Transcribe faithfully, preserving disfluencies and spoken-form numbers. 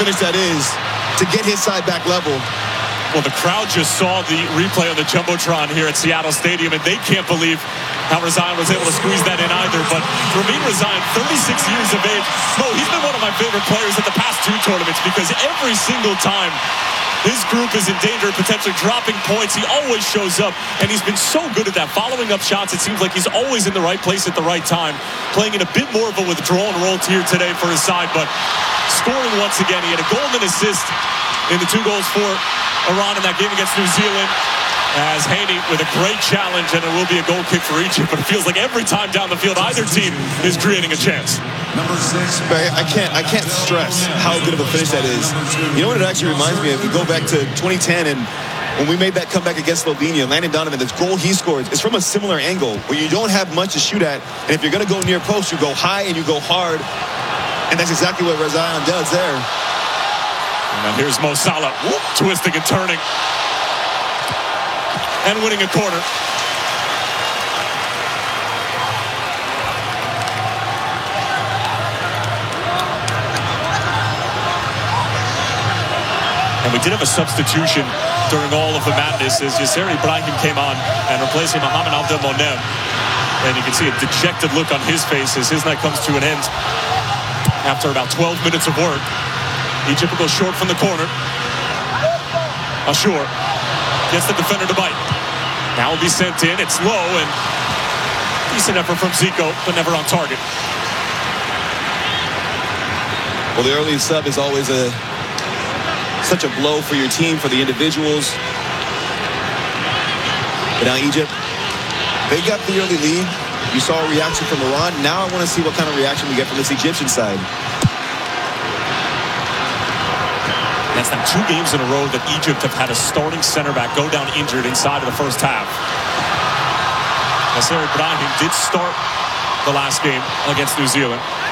finish that is to get his side back level. Well, the crowd just saw the replay on the Jumbotron here at Seattle Stadium, and they can't believe how Rezaian was able to squeeze that in either. But Ramin Rezaian, thirty-six years of age, Mo, he's been one of my favorite players at the past two tournaments because every single time his group is in danger of potentially dropping points, he always shows up, and he's been so good at that. Following up shots, it seems like he's always in the right place at the right time, playing in a bit more of a withdrawn role here today for his side, but scoring once again. He had a goal and an assist in the two goals for Iran in that game against New Zealand, as Haney with a great challenge, and it will be a goal kick for Egypt, but it feels like every time down the field either team is creating a chance. Number six. I can't I can't stress how good of a finish that is. You know what it actually reminds me of? We go back to twenty ten, and when we made that comeback against Slovenia, Landon Donovan, the goal he scored is from a similar angle where you don't have much to shoot at, and if you're going to go near post, you go high and you go hard, and that's exactly what Rezaian does there. Now here's Mo Salah, whoop, twisting and turning, and winning a corner. And we did have a substitution during all of the madness as Yasser Ibrahim came on and replacing Mohamed Abdelmonem. And you can see a dejected look on his face as his night comes to an end after about twelve minutes of work. Egypt will go short from the corner. Ashur gets the defender to bite. Now will be sent in. It's low, and decent effort from Zico, but never on target. Well, the early sub is always a such a blow for your team, for the individuals. But now Egypt, they got the early lead. You saw a reaction from Iran. Now I want to see what kind of reaction we get from this Egyptian side. That's now two games in a row that Egypt have had a starting center back go down injured inside of the first half. Yasser Ibrahim did start the last game against New Zealand.